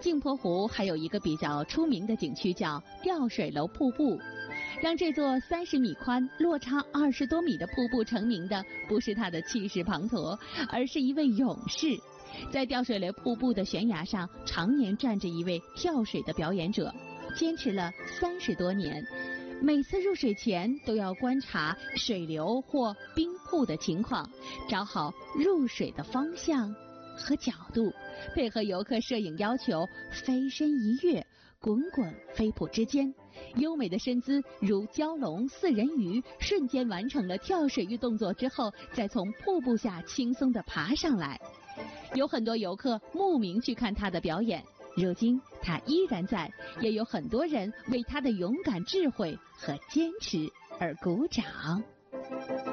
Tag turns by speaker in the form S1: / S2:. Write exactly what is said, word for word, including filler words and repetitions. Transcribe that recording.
S1: 镜泊湖还有一个比较出名的景区叫吊水楼瀑布。让这座三十米宽、落差二十多米的瀑布成名的，不是它的气势磅礴，而是一位勇士。在吊水楼瀑布的悬崖上，常年站着一位跳水的表演者，坚持了三十多年。每次入水前都要观察水流或冰瀑的情况，找好入水的方向和角度，配合游客摄影要求，飞身一跃，滚滚飞瀑之间，优美的身姿如蛟龙似人鱼，瞬间完成了跳水域动作之后，再从瀑布下轻松地爬上来。有很多游客慕名去看他的表演，如今他依然在，也有很多人为他的勇敢智慧和坚持而鼓掌。